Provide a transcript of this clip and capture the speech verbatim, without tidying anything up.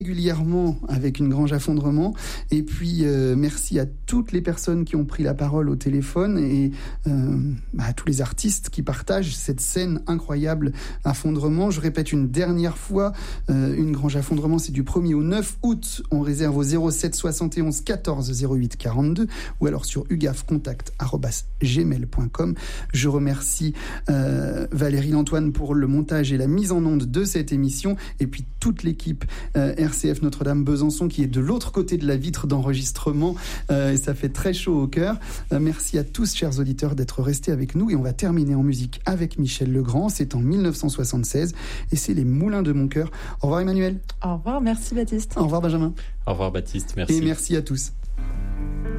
régulièrement avec une Grange à Fondrement. Et puis euh, merci à toutes les personnes qui ont pris la parole au téléphone et euh, bah, à tous les artistes qui partagent cette scène incroyable à Fondrement. Je répète une dernière fois, euh, une Grange à Fondrement, c'est du premier au neuf août. On réserve au zéro sept soixante et onze quatorze zéro huit quarante-deux ou alors sur ugafcontact arobase gmail point com. Je remercie euh, Valérie Lantoine pour le montage et la mise en onde de cette émission et puis toute l'équipe euh, R C F Notre-Dame Besançon qui est de l'autre côté de la vitre d'enregistrement euh, et ça fait très chaud au cœur. Euh, merci à tous, chers auditeurs, d'être restés avec nous et on va terminer en musique avec Michel Legrand. C'est en dix-neuf cent soixante-seize et c'est Les Moulins de mon cœur. Au revoir Emmanuel. Au revoir, merci Baptiste. Au revoir Benjamin. Au revoir Baptiste, merci. Et merci à tous.